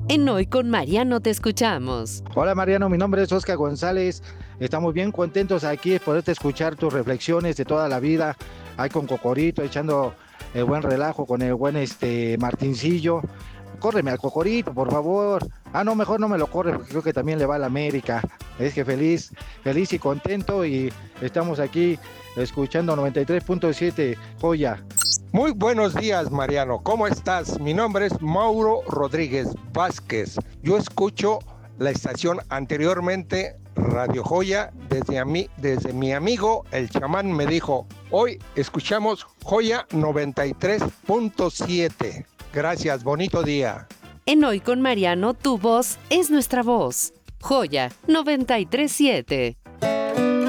En Hoy con Mariano te escuchamos. Hola Mariano, mi nombre es Oscar González. Estamos bien contentos aquí de poderte escuchar tus reflexiones de toda la vida. Ahí con Cocorito, echando el buen relajo con el buen Martincillo. Córreme al Cocorito, por favor. Ah, no, mejor no me lo corre porque creo que también le va a la América. Es que feliz y contento y estamos aquí escuchando 93.7 Joya. Muy buenos días, Mariano. ¿Cómo estás? Mi nombre es Mauro Rodríguez Vázquez. Yo escucho la estación anteriormente, Radio Joya, desde mi amigo el chamán me dijo, hoy escuchamos Joya 93.7. Gracias, bonito día. En Hoy con Mariano, tu voz es nuestra voz. Joya 93.7.